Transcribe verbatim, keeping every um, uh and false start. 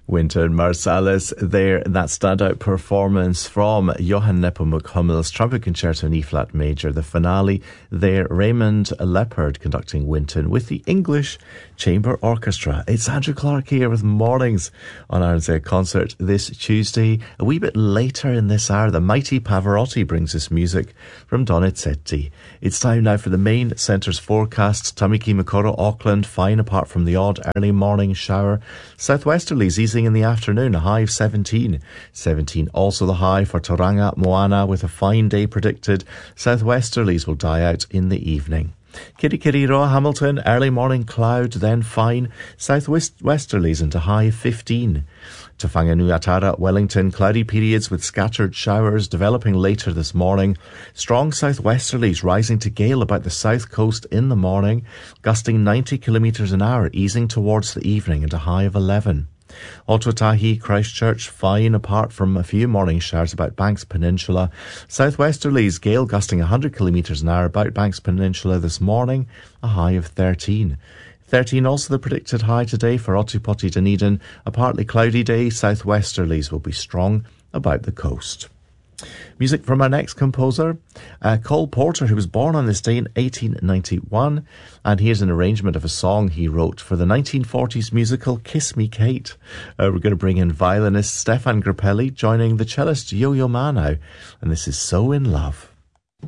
Wynton Marsalis there, that standout performance from Johann Nepomuk Hummel's Trumpet Concerto in E-flat Major. The finale there, Raymond Leopard conducting Wynton with the English Chamber Orchestra. It's Andrew Clark here with Mornings on Ireland's Air Concert this Tuesday. A wee bit later in this hour, the mighty Pavarotti brings us music from Donizetti. It's time now for the main centre's forecast. Tamaki Makaurau, Auckland, fine apart from the odd early morning shower. Southwesterlies easing in the afternoon, a high of seventeen. seventeen also the high for Tauranga, Moana, with a fine day predicted. Southwesterlies will die out in the evening. Kirikiriroa, Hamilton, early morning cloud, then fine. Southwesterlies into high of fifteen. To Whanganuatara, Wellington, cloudy periods with scattered showers developing later this morning. Strong southwesterlies rising to gale about the south coast in the morning, gusting ninety kilometres an hour, easing towards the evening into high of eleven. Ōtautahi, Christchurch, fine apart from a few morning showers about Banks Peninsula. Southwesterlies, gale gusting one hundred kilometres an hour about Banks Peninsula this morning, a high of thirteen. thirteen also the predicted high today for Otupoti Dunedin. A partly cloudy day, southwesterlies will be strong about the coast. Music from our next composer, uh, Cole Porter, who was born on this day in eighteen ninety-one, and here's an arrangement of a song he wrote for the nineteen forties musical Kiss Me Kate. Uh, we're going to bring in violinist Stefan Grappelli joining the cellist Yo-Yo Ma now, and this is So In Love.